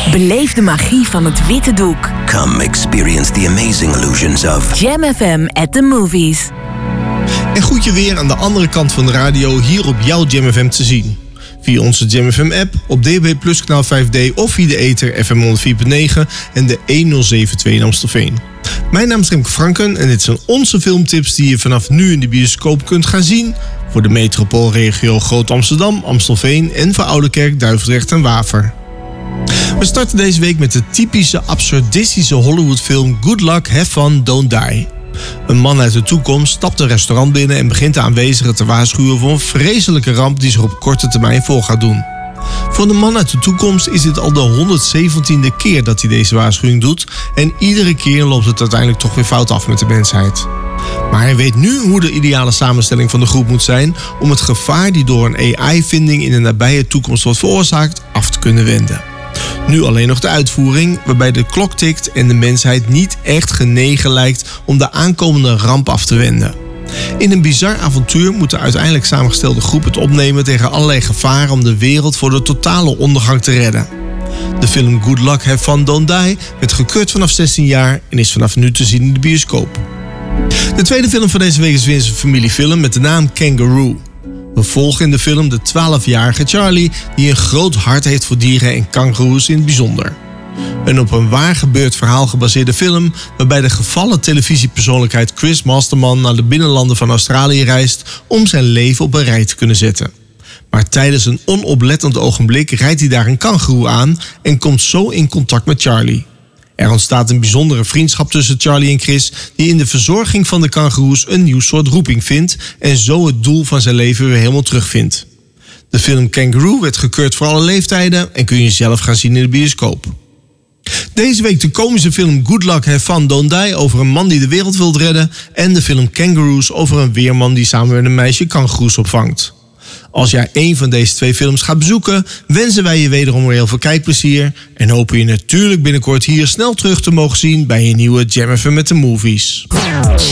Beleef de magie van het witte doek. Come experience the amazing illusions of Jam FM at the movies. En goed je weer aan de andere kant van de radio hier op jouw Jam FM te zien. Via onze Jam FM app, op DAB+ kanaal 5D of via de ether FM 104.9 en de 1072 in Amstelveen. Mijn naam is Remke Franken en dit zijn onze filmtips die je vanaf nu in de bioscoop kunt gaan zien voor de metropoolregio Groot Amsterdam, Amstelveen en voor Oudekerk, Duivendrecht en Waver. We starten deze week met de typische absurdistische Hollywoodfilm Good Luck, Have Fun, Don't Die. Een man uit de toekomst stapt een restaurant binnen en begint de aanwezigen te waarschuwen voor een vreselijke ramp die zich op korte termijn voor gaat doen. Voor de man uit de toekomst is dit al de 117e keer dat hij deze waarschuwing doet en iedere keer loopt het uiteindelijk toch weer fout af met de mensheid. Maar hij weet nu hoe de ideale samenstelling van de groep moet zijn om het gevaar die door een AI-vinding in de nabije toekomst wordt veroorzaakt af te kunnen wenden. Nu alleen nog de uitvoering, waarbij de klok tikt en de mensheid niet echt genegen lijkt om de aankomende ramp af te wenden. In een bizar avontuur moet de uiteindelijk samengestelde groep het opnemen tegen allerlei gevaren om de wereld voor de totale ondergang te redden. De film Good Luck, Have Fun, Don't Die werd gekeurd vanaf 16 jaar en is vanaf nu te zien in de bioscoop. De tweede film van deze week is weer een familiefilm met de naam Kangaroo. We volgen in de film de 12-jarige Charlie die een groot hart heeft voor dieren en kangoeroes in het bijzonder. Een op een waar gebeurd verhaal gebaseerde film waarbij de gevallen televisiepersoonlijkheid Chris Masterman naar de binnenlanden van Australië reist om zijn leven op een rij te kunnen zetten. Maar tijdens een onoplettend ogenblik rijdt hij daar een kangoeroe aan en komt zo in contact met Charlie. Er ontstaat een bijzondere vriendschap tussen Charlie en Chris die in de verzorging van de kangoeroes een nieuw soort roeping vindt en zo het doel van zijn leven weer helemaal terugvindt. De film Kangaroo werd gekeurd voor alle leeftijden en kun je zelf gaan zien in de bioscoop. Deze week de komische film Good Luck, Have Fun, Don't Die over een man die de wereld wil redden en de film Kangaroos over een weerman die samen met een meisje kangoeroes opvangt. Als jij een van deze twee films gaat bezoeken, wensen wij je wederom weer heel veel kijkplezier en hopen je natuurlijk binnenkort hier snel terug te mogen zien bij een nieuwe Jam FM met de Movies.